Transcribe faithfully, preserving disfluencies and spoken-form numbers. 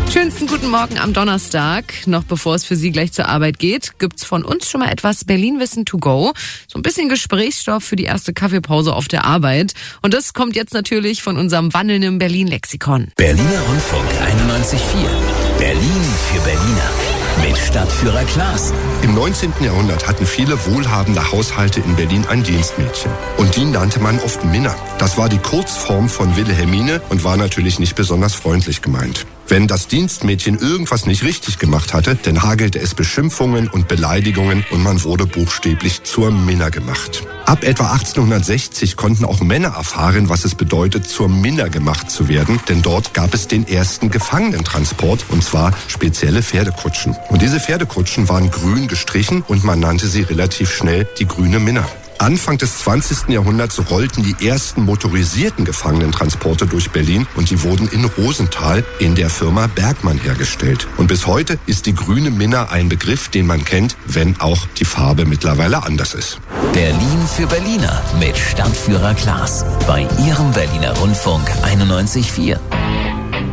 Schönsten guten Morgen am Donnerstag. Noch bevor es für Sie gleich zur Arbeit geht, gibt's von uns schon mal etwas Berlin-Wissen to go. So ein bisschen Gesprächsstoff für die erste Kaffeepause auf der Arbeit. Und das kommt jetzt natürlich von unserem wandelnden Berlin-Lexikon. Berliner Rundfunk einundneunzig Komma vier. Berlin für Berliner. Mit Stadtführer Klaas. Im neunzehnten Jahrhundert hatten viele wohlhabende Haushalte in Berlin ein Dienstmädchen. Und die nannte man oft Minna. Das war die Kurzform von Wilhelmine und war natürlich nicht besonders freundlich gemeint. Wenn das Dienstmädchen irgendwas nicht richtig gemacht hatte, dann hagelte es Beschimpfungen und Beleidigungen und man wurde buchstäblich zur Minna gemacht. Ab etwa achtzehnhundertsechzig konnten auch Männer erfahren, was es bedeutet, zur Minna gemacht zu werden, denn dort gab es den ersten Gefangenentransport, und zwar spezielle Pferdekutschen. Und diese Pferdekutschen waren grün gestrichen und man nannte sie relativ schnell die grüne Minna. Anfang des zwanzigsten Jahrhunderts rollten die ersten motorisierten Gefangenentransporte durch Berlin und die wurden in Rosenthal in der Firma Bergmann hergestellt. Und bis heute ist die grüne Minna ein Begriff, den man kennt, wenn auch die Farbe mittlerweile anders ist. Berlin für Berliner mit Stadtführer Klaas bei Ihrem Berliner Rundfunk einundneunzig Komma vier.